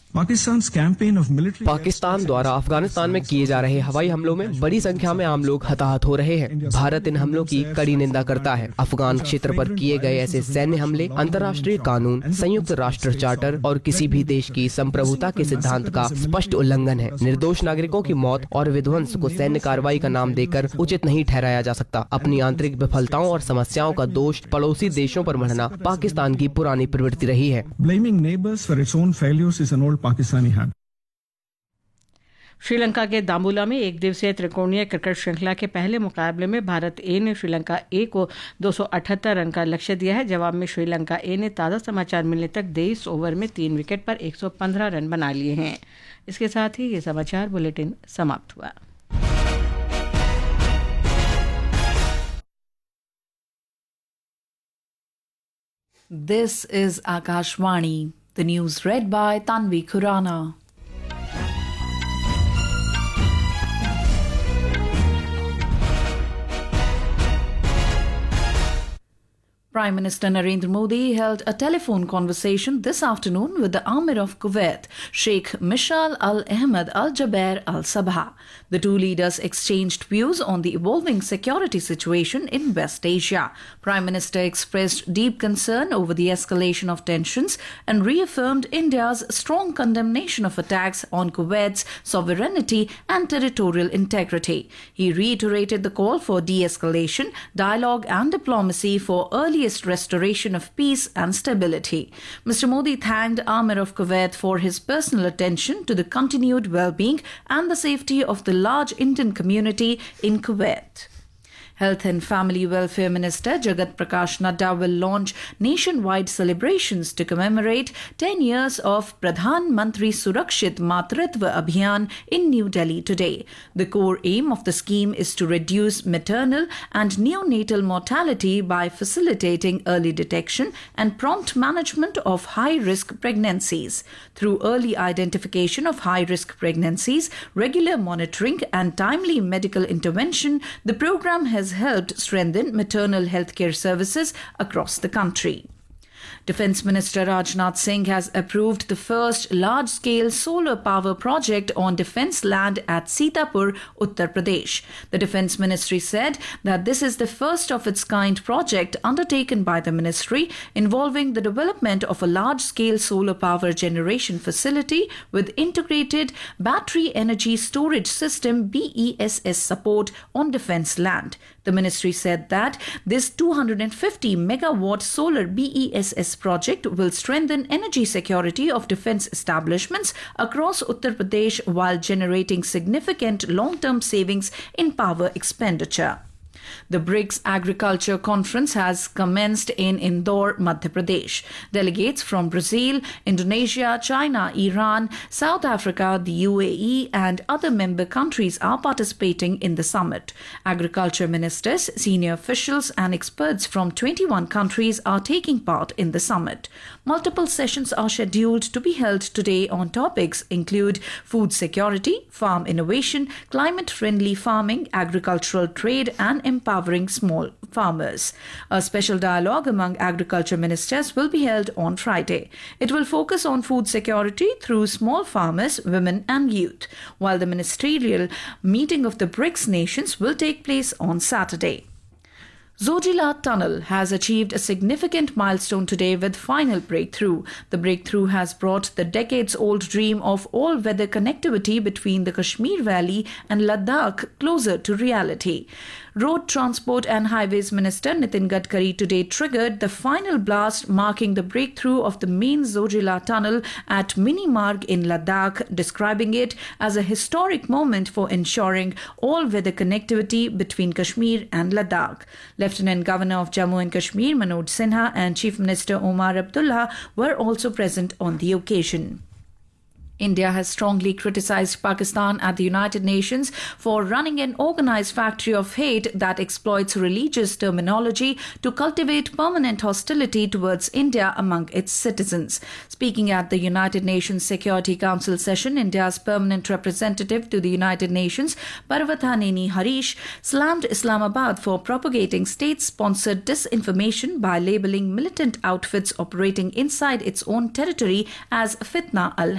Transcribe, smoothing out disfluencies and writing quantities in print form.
पाकिस्तान द्वारा अफगानिस्तान में किए जा रहे हवाई हमलों में बड़ी संख्या में आम लोग हताहत हो रहे हैं। भारत इन हमलों की कड़ी निंदा करता है। अफगान क्षेत्र पर किए गए ऐसे सैन्य हमले अंतर्राष्ट्रीय कानून, संयुक्त राष्ट्र चार्टर और किसी भी देश की संप्रभुता के सिद्धांत का स्पष्ट उल्लंघन है। निर्दोष नागरिकों की मौत और विध्वंस को सैन्य कार्रवाई का नाम देकर उचित नहीं ठहराया जा सकता। अपनी आंतरिक विफलताओं और समस्याओं का दोष पड़ोसी देशों पर मढ़ना पाकिस्तान की पुरानी प्रवृत्ति रही है। श्रीलंका के दाम्बुला में एक दिवसीय त्रिकोणीय क्रिकेट श्रृंखला के पहले मुकाबले में भारत ए ने श्रीलंका ए को 278 रन का लक्ष्य दिया है। जवाब में श्रीलंका ए ने ताज़ा समाचार मिलने तक 23 ओवर में 3 विकेट पर 115 रन बना लिए हैं। इसके साथ ही ये समाचार बुलेटिन समाप्त हुआ। This is Akashvani. The news read by Tanvi Khurana. Prime Minister Narendra Modi held a telephone conversation this afternoon with the Amir of Kuwait, Sheikh Mishal Al Ahmed Al Jaber Al Sabah. The two leaders exchanged views on the evolving security situation in West Asia. Prime Minister expressed deep concern over the escalation of tensions and reaffirmed India's strong condemnation of attacks on Kuwait's sovereignty and territorial integrity. He reiterated the call for de-escalation, dialogue and diplomacy for earliest restoration of peace and stability. Mr. Modi thanked Amir of Kuwait for his personal attention to the continued well-being and the safety of the large Indian community in Kuwait. Health and Family Welfare Minister Jagat Prakash Nadda will launch nationwide celebrations to commemorate 10 years of Pradhan Mantri Surakshit Matritva Abhiyan in New Delhi today. The core aim of the scheme is to reduce maternal and neonatal mortality by facilitating early detection and prompt management of high-risk pregnancies. Through early identification of high-risk pregnancies, regular monitoring and timely medical intervention, the program has helped strengthen maternal healthcare services across the country. Defence Minister Rajnath Singh has approved the first large-scale solar power project on defence land at Sitapur, Uttar Pradesh. The Defence Ministry said that this is the first of its kind project undertaken by the ministry involving the development of a large-scale solar power generation facility with integrated battery energy storage system BESS support on defence land. The ministry said that this 250 megawatt solar BESS project will strengthen energy security of defence establishments across Uttar Pradesh while generating significant long-term savings in power expenditure. The BRICS Agriculture Conference has commenced in Indore, Madhya Pradesh. Delegates from Brazil, Indonesia, China, Iran, South Africa, the UAE and other member countries are participating in the summit. Agriculture ministers, senior officials and experts from 21 countries are taking part in the summit. Multiple sessions are scheduled to be held today on topics include food security, farm innovation, climate-friendly farming, agricultural trade and empowering small farmers. A special dialogue among agriculture ministers will be held on Friday. It will focus on food security through small farmers, women and youth, while the ministerial meeting of the BRICS nations will take place on Saturday. Zojila Tunnel has achieved a significant milestone today with final breakthrough. The breakthrough has brought the decades-old dream of all-weather connectivity between the Kashmir Valley and Ladakh closer to reality. Road Transport and Highways Minister Nitin Gadkari today triggered the final blast marking the breakthrough of the main Zojila Tunnel at Mini Marg in Ladakh, describing it as a historic moment for ensuring all-weather connectivity between Kashmir and Ladakh. Lieutenant Governor of Jammu and Kashmir Manoj Sinha and Chief Minister Omar Abdullah were also present on the occasion. India has strongly criticized Pakistan at the United Nations for running an organized factory of hate that exploits religious terminology to cultivate permanent hostility towards India among its citizens. Speaking at the United Nations Security Council session, India's permanent representative to the United Nations, Parvathaneni Harish, slammed Islamabad for propagating state-sponsored disinformation by labeling militant outfits operating inside its own territory as Fitna al